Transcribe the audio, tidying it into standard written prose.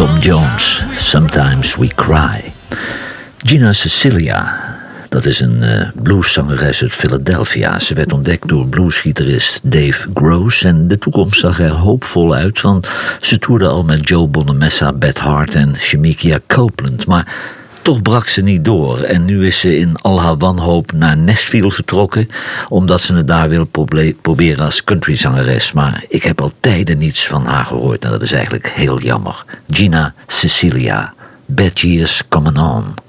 Tom Jones, Sometimes We Cry. Gina Cecilia, dat is een blueszangeres uit Philadelphia. Ze werd ontdekt door bluesgitarist Dave Gross en de toekomst zag er hoopvol uit, want ze toerde al met Joe Bonamessa, Beth Hart en Shemekia Copeland, maar toch brak ze niet door en nu is ze in al haar wanhoop naar Nashville vertrokken, omdat ze het daar wil proberen als countryzangeres. Maar ik heb al tijden niets van haar gehoord en dat is eigenlijk heel jammer. Gina Cecilia, Bad Years Coming On.